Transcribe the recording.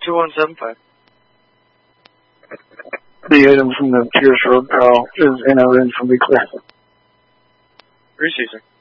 2175. The item from the Pierce Road call is NRN from Be Clear. Receiving.